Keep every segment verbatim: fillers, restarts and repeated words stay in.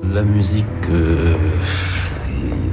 La musique, euh, c'est,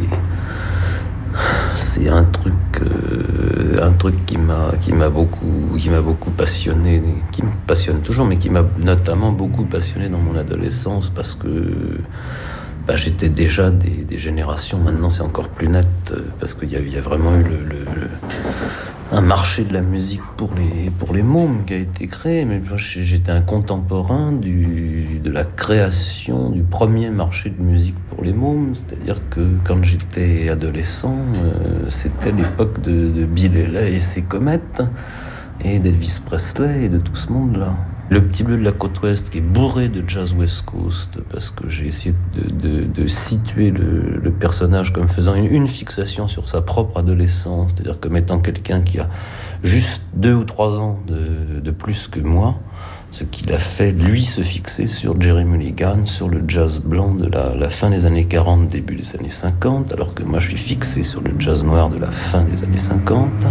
c'est un truc, euh, un truc qui m'a, qui m'a beaucoup, qui m'a beaucoup passionné, qui me passionne toujours, mais qui m'a notamment beaucoup passionné dans mon adolescence parce que bah, j'étais déjà des, des générations. Maintenant, c'est encore plus net parce qu'il y a, il y a vraiment eu le, le, le un marché de la musique pour les, pour les mômes qui a été créé, mais j'étais un contemporain du, de la création du premier marché de musique pour les mômes, c'est-à-dire que quand j'étais adolescent, euh, c'était l'époque de, de Bill Haley et ses comètes, et d'Elvis Presley et de tout ce monde-là. Le Petit Bleu de la côte ouest qui est bourré de jazz West Coast, parce que j'ai essayé de, de, de situer le, le personnage comme faisant une, une fixation sur sa propre adolescence, c'est-à-dire comme étant quelqu'un qui a juste deux ou trois ans de, de plus que moi, ce qui l'a fait, lui, se fixer sur Jerry Mulligan, sur le jazz blanc de la, la fin des années quarante, début des années cinquante, alors que moi je suis fixé sur le jazz noir de la fin des années cinquante.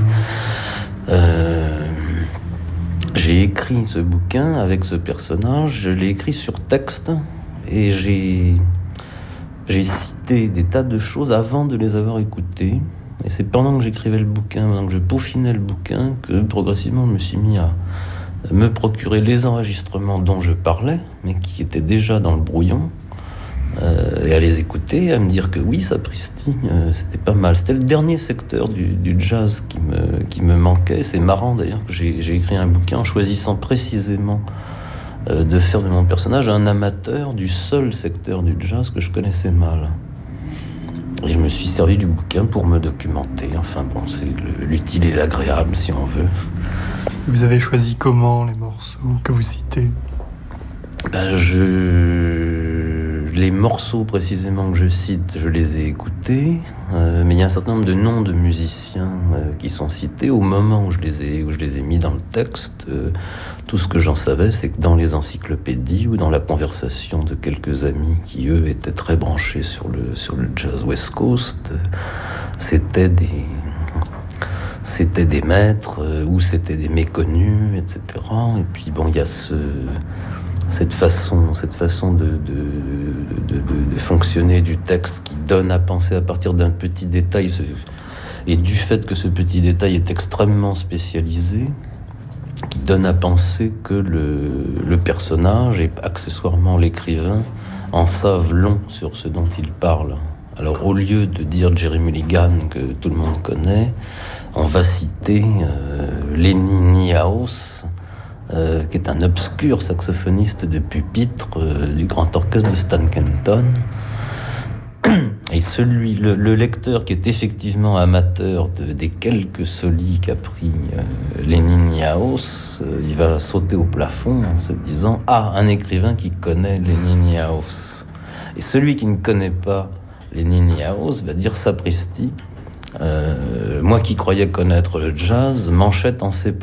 Euh... J'ai écrit ce bouquin avec ce personnage, je l'ai écrit sur texte et j'ai, j'ai cité des tas de choses avant de les avoir écoutées. Et c'est pendant que j'écrivais le bouquin, pendant que je peaufinais le bouquin, que progressivement je me suis mis à me procurer les enregistrements dont je parlais, mais qui étaient déjà dans le brouillon, euh, et à les écouter, à me dire que oui, sapristi, euh, c'était pas mal. C'était le dernier secteur du, du jazz qui me, qui me manquait. C'est marrant d'ailleurs que j'ai, j'ai écrit un bouquin en choisissant précisément euh, de faire de mon personnage un amateur du seul secteur du jazz que je connaissais mal. Et je me suis servi du bouquin pour me documenter. Enfin bon, c'est le, l'utile et l'agréable si on veut. Vous avez choisi comment les morceaux que vous citez ? Ben je... Les morceaux précisément que je cite, je les ai écoutés, euh, mais il y a un certain nombre de noms de musiciens euh, qui sont cités. Au moment où je les ai, où je les ai mis dans le texte, euh, tout ce que j'en savais, c'est que dans les encyclopédies ou dans la conversation de quelques amis qui, eux, étaient très branchés sur le, sur le jazz West Coast, euh, c'était des... C'était des maîtres euh, ou c'était des méconnus, et cetera. Et puis bon, il y a ce... Cette façon, cette façon de, de, de, de, de fonctionner du texte qui donne à penser à partir d'un petit détail, et du fait que ce petit détail est extrêmement spécialisé, qui donne à penser que le, le personnage et accessoirement l'écrivain en savent long sur ce dont il parle. Alors au lieu de dire Jerry Mulligan que tout le monde connaît, on va citer euh, Lenny Niehaus, Euh, qui est un obscur saxophoniste de pupitre euh, du grand orchestre de Stan Kenton. Et celui, le, le lecteur qui est effectivement amateur de, des quelques solis qu'a pris euh, Lenny Niehaus, euh, il va sauter au plafond en se disant « Ah, un écrivain qui connaît Lenny Niehaus ». Et celui qui ne connaît pas Lenny Niehaus va dire « Sapristi, euh, moi qui croyais connaître le jazz, manchette en ses